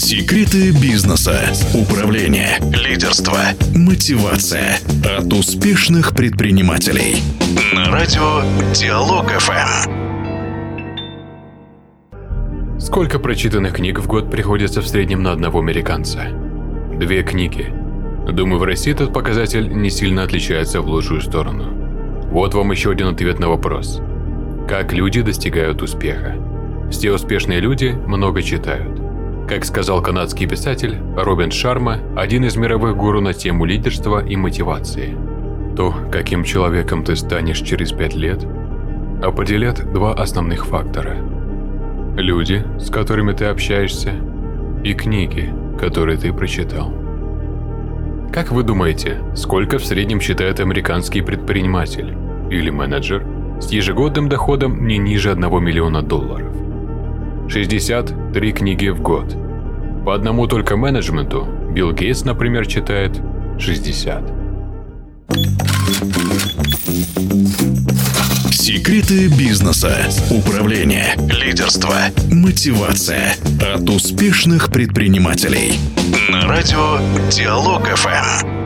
Секреты бизнеса, управления, лидерства, мотивация от успешных предпринимателей. На радио Диалог ФМ. Сколько прочитанных книг в год приходится в среднем на одного американца? 2 книги. Думаю, в России этот показатель не сильно отличается в лучшую сторону. Вот вам еще один ответ на вопрос. Как люди достигают успеха? Все успешные люди много читают. Как сказал канадский писатель Робин Шарма, один из мировых гуру на тему лидерства и мотивации. То, каким человеком ты станешь через 5 лет, определят 2 основных фактора. Люди, с которыми ты общаешься, и книги, которые ты прочитал. Как вы думаете, сколько в среднем читает американский предприниматель или менеджер с ежегодным доходом не ниже $1 миллиона? 63 книги в год. По одному только менеджменту Билл Гейтс, например, читает 60. Секреты бизнеса, управления, лидерства, мотивация от успешных предпринимателей. На радио Диалог ФМ.